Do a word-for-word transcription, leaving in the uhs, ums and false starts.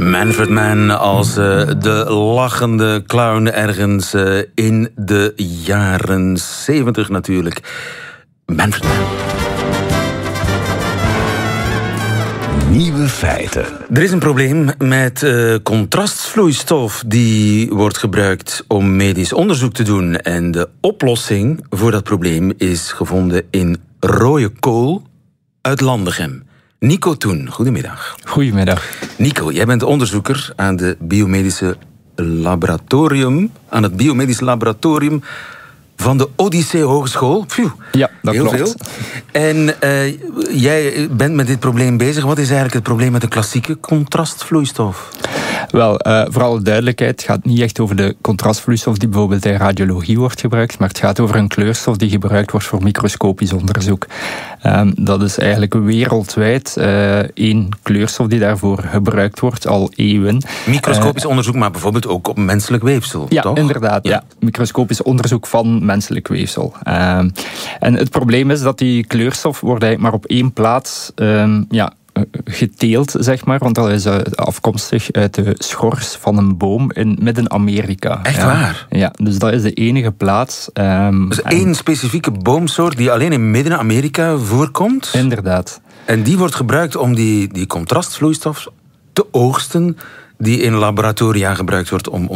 Manfred Mann als uh, de lachende clown ergens uh, in de jaren zeventig natuurlijk. Manfred Mann. Nieuwe feiten. Er is een probleem met uh, contrastvloeistof die wordt gebruikt om medisch onderzoek te doen. En de oplossing voor dat probleem is gevonden in rode kool uit Landegem. Nico Toen, goedemiddag. Goedemiddag. Nico, jij bent onderzoeker aan, de biomedische laboratorium, aan het biomedisch laboratorium van de Odyssee Hogeschool. Phew, ja, dat heel klopt. Veel. En uh, jij bent met dit probleem bezig. Wat is eigenlijk het probleem met de klassieke contrastvloeistof? Wel, uh, voor alle duidelijkheid, het gaat niet echt over de contrastvloeistof die bijvoorbeeld in radiologie wordt gebruikt, maar het gaat over een kleurstof die gebruikt wordt voor microscopisch onderzoek. Um, dat is eigenlijk wereldwijd uh, één kleurstof die daarvoor gebruikt wordt, al eeuwen. Microscopisch uh, onderzoek, maar bijvoorbeeld ook op menselijk weefsel, ja, toch? Inderdaad, ja. ja. Microscopisch onderzoek van menselijk weefsel. Um, en het probleem is dat die kleurstof wordt eigenlijk maar op één plaats um, ja, geteeld, zeg maar, want dat is uh, afkomstig uit de schors van een boom in Midden-Amerika. Echt ja. waar? Ja, dus dat is de enige plaats. Um, dus één en... specifieke boomsoort die alleen in Midden-Amerika voorkomt? Inderdaad. En die wordt gebruikt om die, die contrastvloeistof te oogsten die in laboratoria gebruikt wordt om